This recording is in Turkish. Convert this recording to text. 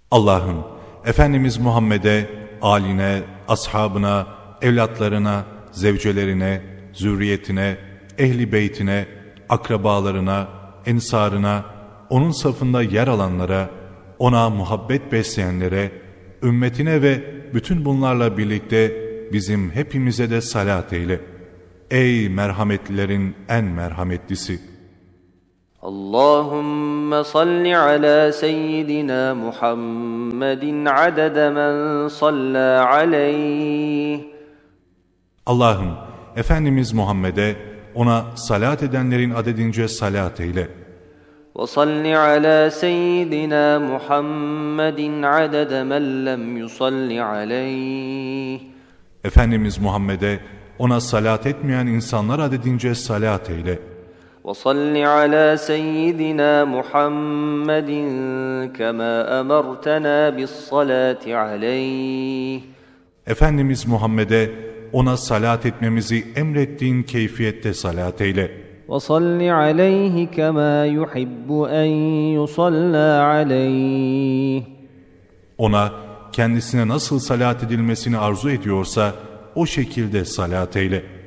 Allah'ım, Efendimiz Muhammed'e, âline, ashabına, evlatlarına, zevcelerine, zürriyetine, ehli beytine, akrabalarına, ensarına, onun safında yer alanlara, ona muhabbet besleyenlere, ümmetine ve bütün bunlarla birlikte bizim hepimize de salat eyle. Ey merhametlilerin en merhametlisi! Allahümme salli ala seyyidina Muhammedin adede men salla aleyh. Allah'ım, Efendimiz Muhammed'e, ona salat edenlerin adedince salat eyle. Ve salli ala seyyidina Muhammedin adede men lem yusalli aleyh. Efendimiz Muhammed'e, ona salat etmeyen insanlar adedince salat eyle. وَصَلِّ عَلَى سَيِّدِنَا مُحَمَّدٍ كَمَا أَمَرْتَنَا بِالصَّلَاةِ عَلَيْهِ. Efendimiz Muhammed'e, ona salat etmemizi emrettiğin keyfiyette salat eyle. وَصَلِّ عَلَيْهِ كَمَا يُحِبُّ أَنْ يُصَلَّى عَلَيْهِ. Ona, kendisine nasıl salat edilmesini arzu ediyorsa, o şekilde salat eyle.